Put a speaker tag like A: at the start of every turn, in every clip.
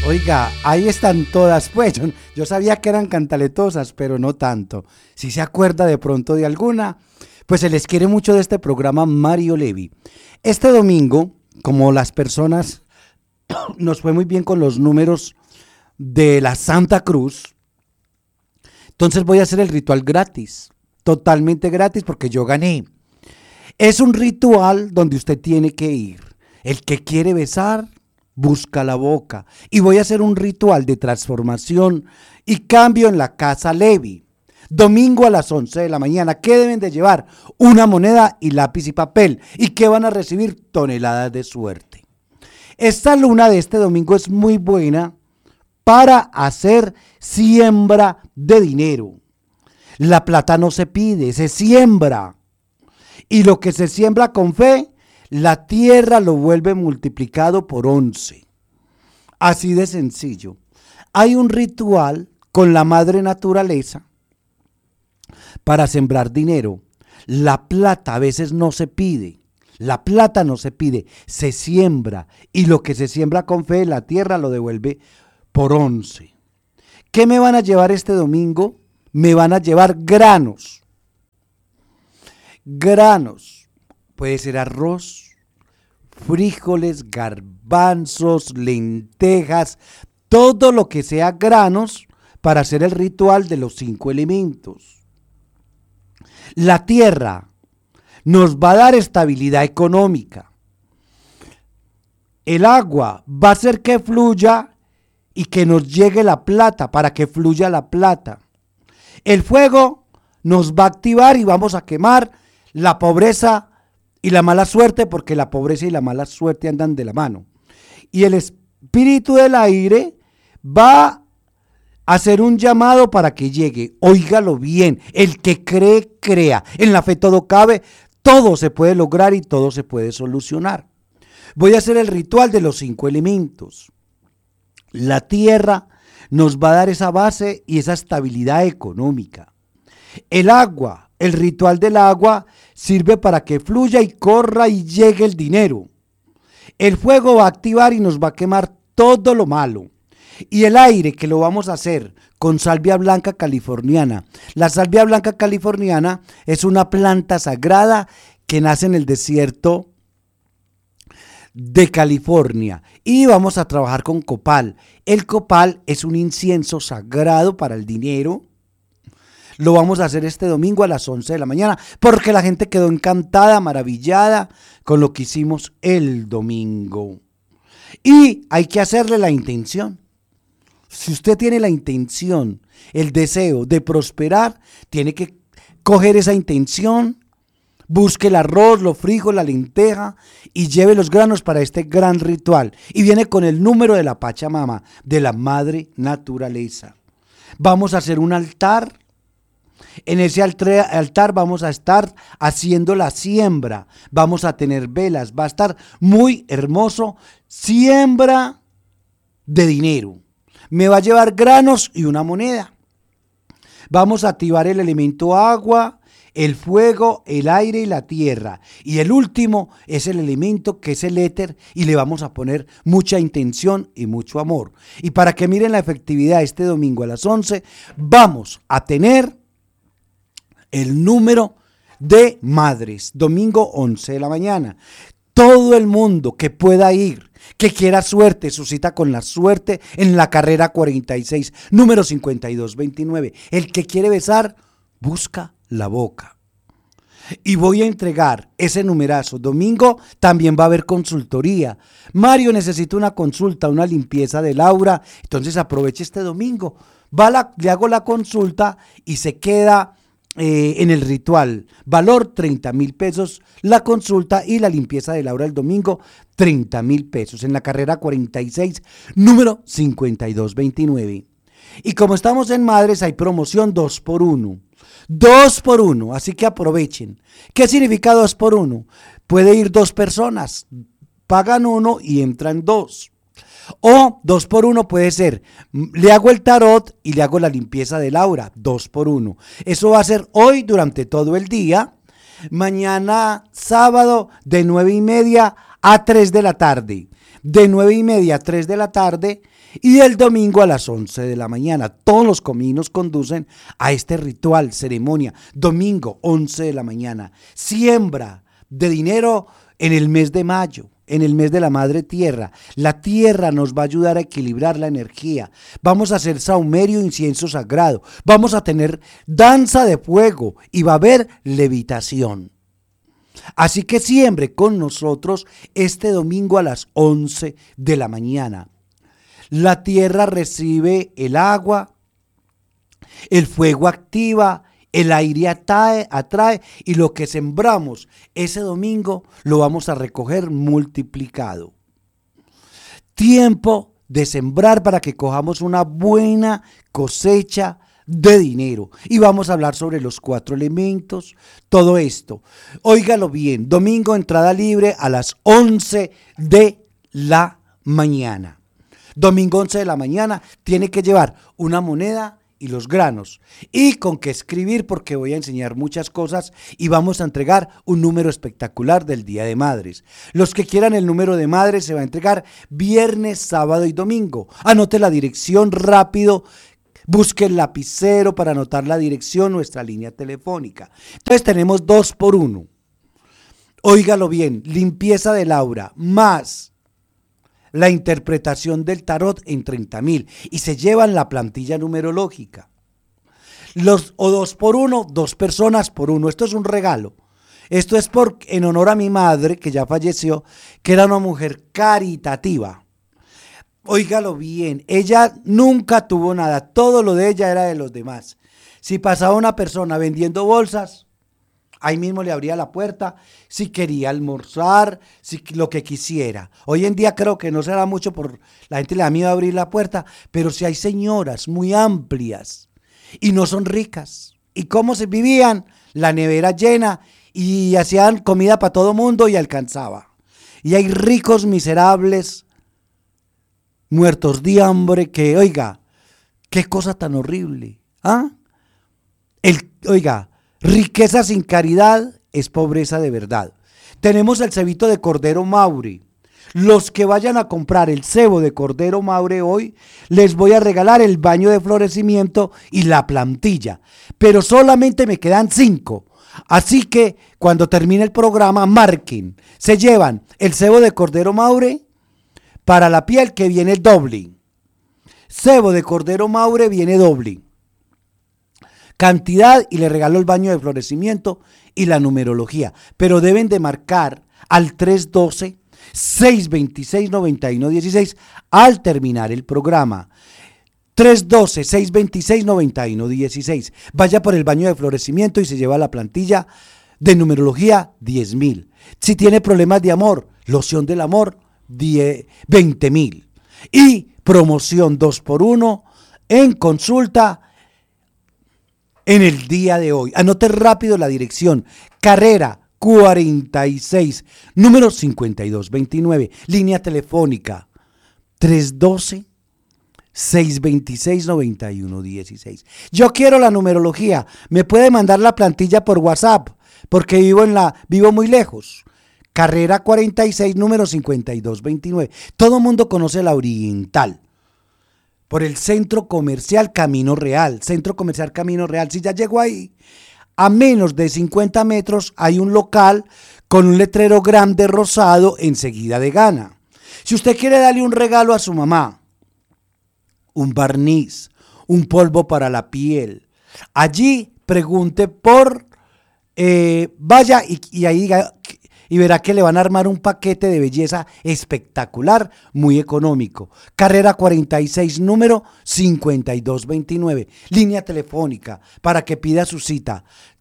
A: Oiga, ahí están todas, pues yo sabía que eran cantaletosas, pero no tanto. Si se acuerda de pronto de alguna, pues se les quiere mucho de este programa Mario Levi. Este domingo, como las personas nos fue muy bien con los números de la Santa Cruz, entonces voy a hacer el ritual gratis, totalmente gratis porque yo gané. Es un ritual donde usted tiene que ir. El que quiere besar, busca la boca. Y voy a hacer un ritual de transformación y cambio en la casa Levi. Domingo a las 11 de la mañana. ¿Qué deben de llevar? Una moneda y lápiz y papel. ¿Y qué van a recibir? Toneladas de suerte. Esta luna de este domingo es muy buena para hacer siembra de dinero. La plata no se pide, se siembra. Y lo que se siembra con fe, la tierra lo vuelve multiplicado por 11. Así de sencillo. Hay un ritual con la madre naturaleza para sembrar dinero. La plata a veces no se pide. La plata no se pide, se siembra. Y lo que se siembra con fe, la tierra lo devuelve por 11. ¿Qué me van a llevar este domingo? Me van a llevar granos. Granos. Puede ser arroz, frijoles, garbanzos, lentejas, todo lo que sea granos para hacer el ritual de los 5 elementos. La tierra nos va a dar estabilidad económica. El agua va a hacer que fluya y que nos llegue la plata, para que fluya la plata. El fuego nos va a activar y vamos a quemar la pobreza y la mala suerte, porque la pobreza y la mala suerte andan de la mano. Y el espíritu del aire va a hacer un llamado para que llegue. Óigalo bien, el que cree, crea. En la fe todo cabe, todo se puede lograr y todo se puede solucionar. Voy a hacer el ritual de los 5 elementos. La tierra nos va a dar esa base y esa estabilidad económica. El agua, el ritual del agua sirve para que fluya y corra y llegue el dinero. El fuego va a activar y nos va a quemar todo lo malo. Y el aire, que lo vamos a hacer con salvia blanca californiana. La salvia blanca californiana es una planta sagrada que nace en el desierto de California, y vamos a trabajar con copal. El copal es un incienso sagrado para el dinero. Lo vamos a hacer este domingo a las 11 de la mañana, porque la gente quedó encantada, maravillada con lo que hicimos el domingo. Y hay que hacerle la intención. Si usted tiene la intención, el deseo de prosperar, tiene que coger esa intención. Busque el arroz, los frijoles, la lenteja y lleve los granos para este gran ritual. Y viene con el número de la Pachamama, de la madre naturaleza. Vamos a hacer un altar. En ese altar vamos a estar haciendo la siembra. Vamos a tener velas. Va a estar muy hermoso. Siembra de dinero. Me va a llevar granos y una moneda. Vamos a activar el elemento agua, el fuego, el aire y la tierra. Y el último es el elemento que es el éter, y le vamos a poner mucha intención y mucho amor. Y para que miren la efectividad, este domingo a las 11 vamos a tener el número de madres. Domingo 11 de la mañana. Todo el mundo que pueda ir, que quiera suerte, su cita con la suerte en la carrera 46, número 5229. El que quiere besar, busca la boca. Y voy a entregar ese numerazo. Domingo también va a haber consultoría. Mario, necesito una consulta, una limpieza del aura. Entonces aproveche este domingo. Le hago la consulta y se queda en el ritual. Valor 30,000 pesos la consulta, y la limpieza del aura el domingo 30,000 pesos. En la carrera 46, número 5229. Y como estamos en Madres, hay promoción 2x1. 2x1, así que aprovechen. ¿Qué significa 2x1? Puede ir 2 personas, pagan 1 y entran 2. O 2x1 puede ser, le hago el tarot y le hago la limpieza del aura, 2x1. Eso va a ser hoy durante todo el día. Mañana sábado de 9:30 a 3 de la tarde. de 9:30 a 3 de la tarde y el domingo a las 11 de la mañana. Todos los caminos conducen a este ritual, ceremonia, domingo 11 de la mañana. Siembra de dinero en el mes de mayo, en el mes de la madre tierra. La tierra nos va a ayudar a equilibrar la energía. Vamos a hacer saumerio, incienso sagrado. Vamos a tener danza de fuego y va a haber levitación. Así que siembre con nosotros este domingo a las 11 de la mañana. La tierra recibe el agua, el fuego activa, el aire atrae y lo que sembramos ese domingo lo vamos a recoger multiplicado. Tiempo de sembrar para que cojamos una buena cosecha de dinero. Y vamos a hablar sobre los 4 elementos, todo esto. Óigalo bien, domingo entrada libre a las 11 de la mañana. Domingo 11 de la mañana tiene que llevar una moneda y los granos y con qué escribir, porque voy a enseñar muchas cosas y vamos a entregar un número espectacular del Día de Madres. Los que quieran el número de madres se va a entregar viernes, sábado y domingo. Anote la dirección rápido, busque el lapicero para anotar la dirección, nuestra línea telefónica. Entonces tenemos 2 por 1. Óigalo bien, limpieza del aura más la interpretación del tarot en 30,000 y se llevan la plantilla numerológica. O 2 por 1, 2 personas por 1. Esto es un regalo. Esto es en honor a mi madre, que ya falleció, que era una mujer caritativa. Óigalo bien, ella nunca tuvo nada, todo lo de ella era de los demás. Si pasaba una persona vendiendo bolsas, ahí mismo le abría la puerta, si quería almorzar, si lo que quisiera. Hoy en día creo que no se da mucho, por la gente le da miedo abrir la puerta, pero si hay señoras muy amplias y no son ricas. ¿Y cómo se vivían? La nevera llena y hacían comida para todo mundo y alcanzaba. Y hay ricos miserables, muertos de hambre, que, oiga, qué cosa tan horrible. Oiga, riqueza sin caridad es pobreza de verdad. Tenemos el cebito de Cordero Maure. Los que vayan a comprar el cebo de Cordero Maure hoy, les voy a regalar el baño de florecimiento y la plantilla. Pero solamente me quedan 5. Así que cuando termine el programa, marquen. Se llevan el cebo de Cordero Maure para la piel, que viene doble. Cebo de Cordero Maure viene doble cantidad y le regalo el baño de florecimiento y la numerología, pero deben de marcar al 312-626-9116 al terminar el programa. 312-626-9116. Vaya por el baño de florecimiento y se lleva la plantilla de numerología 10,000. Si tiene problemas de amor, loción del amor 20,000. Y promoción 2 por 1 en consulta en el día de hoy. Anote rápido la dirección: carrera 46, número 5229, línea telefónica 312-626-9116. Yo quiero la numerología, me puede mandar la plantilla por WhatsApp, porque vivo muy lejos. Carrera 46, número 5229. Todo mundo conoce la Oriental, por el Centro Comercial Camino Real. Centro Comercial Camino Real, si ya llegó ahí, a menos de 50 metros hay un local con un letrero grande rosado enseguida de Gana. Si usted quiere darle un regalo a su mamá, un barniz, un polvo para la piel, allí pregunte por, vaya y ahí diga, y verá que le van a armar un paquete de belleza espectacular, muy económico. Carrera 46, número 5229, línea telefónica para que pida su cita: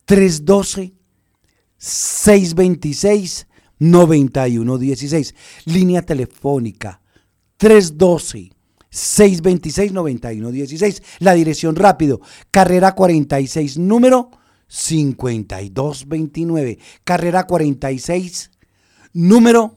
A: 312-626-9116, línea telefónica 312-626-9116, la dirección rápido: Carrera 46, número 5229, carrera 46, número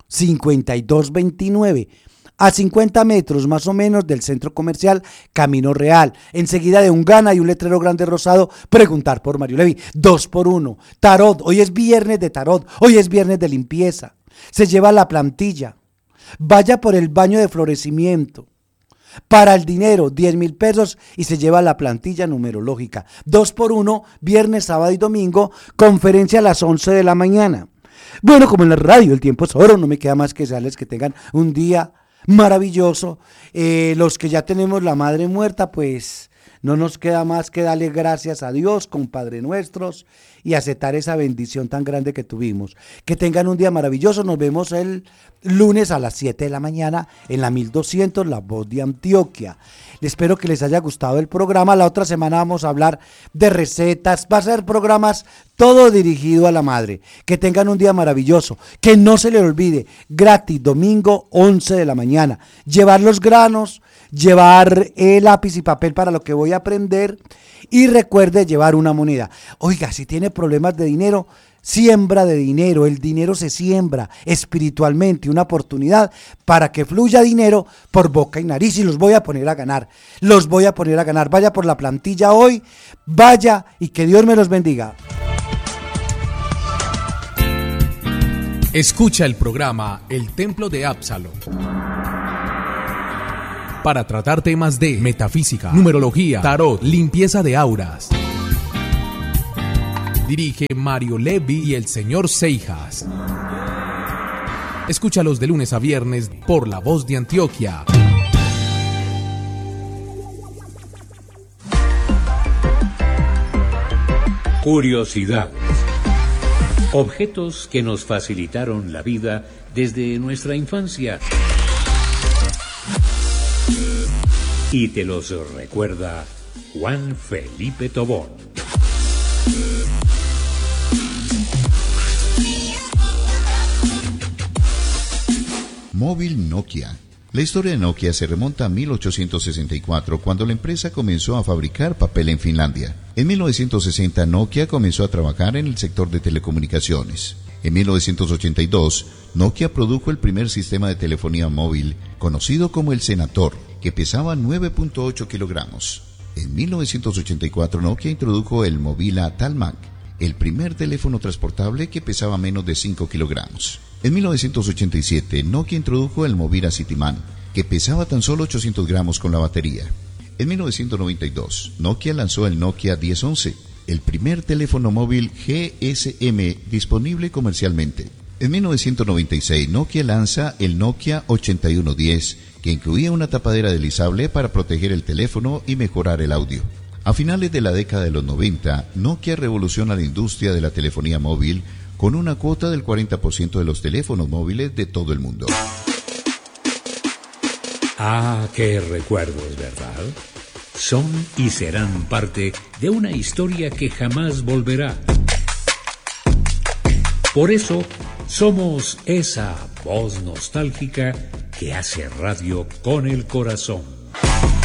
A: 5229, a 50 metros más o menos del Centro Comercial Camino Real, enseguida de un Gana y un letrero grande rosado, preguntar por Mario Levi. 2 por 1, tarot, hoy es viernes de tarot, hoy es viernes de limpieza, se lleva la plantilla. Vaya por el baño de florecimiento. Para el dinero, 10.000 pesos y se lleva la plantilla numerológica. 2x1, viernes, sábado y domingo, conferencia a las 11 de la mañana. Bueno, como en la radio, el tiempo es oro, no me queda más que desearles que tengan un día maravilloso. Los que ya tenemos la madre muerta, pues no nos queda más que darle gracias a Dios con Padre Nuestros y aceptar esa bendición tan grande que tuvimos. Que tengan un día maravilloso. Nos vemos el lunes a las 7 de la mañana en la 1200, La Voz de Antioquia. Espero que les haya gustado el programa. La otra semana vamos a hablar de recetas. Va a ser programas todo dirigido a la madre. Que tengan un día maravilloso. Que no se les olvide, gratis, domingo 11 de la mañana. Llevar los granos, llevar el lápiz y papel para lo que voy a aprender y recuerde llevar una moneda. Oiga, si tiene problemas de dinero, siembra de dinero. El dinero se siembra espiritualmente, una oportunidad para que fluya dinero por boca y nariz y los voy a poner a ganar. Vaya por la plantilla hoy, vaya y que Dios me los bendiga.
B: Escucha el programa El Templo de Absalom para tratar temas de metafísica, numerología, tarot, limpieza de auras. Dirige Mario Levi y el señor Seijas. Escúchalos de lunes a viernes por La Voz de Antioquia.
C: Curiosidades. Objetos que nos facilitaron la vida desde nuestra infancia. Y te los recuerda Juan Felipe Tobón.
D: Móvil Nokia. La historia de Nokia se remonta a 1864, cuando la empresa comenzó a fabricar papel en Finlandia. En 1960, Nokia comenzó a trabajar en el sector de telecomunicaciones. En 1982, Nokia produjo el primer sistema de telefonía móvil, conocido como el Senator, que pesaba 9.8 kilogramos. En 1984, Nokia introdujo el Movila Talmak, el primer teléfono transportable que pesaba menos de 5 kilogramos. En 1987, Nokia introdujo el Movila Cityman, que pesaba tan solo 800 gramos con la batería. En 1992, Nokia lanzó el Nokia 1011, el primer teléfono móvil GSM disponible comercialmente. En 1996, Nokia lanza el Nokia 8110, que incluía una tapadera deslizable para proteger el teléfono y mejorar el audio. A finales de la década de los 90, Nokia revoluciona la industria de la telefonía móvil con una cuota del 40% de los teléfonos móviles de todo el mundo.
C: Ah, qué recuerdos, ¿verdad? Son y serán parte de una historia que jamás volverá. Por eso, somos esa voz nostálgica que hace radio con el corazón.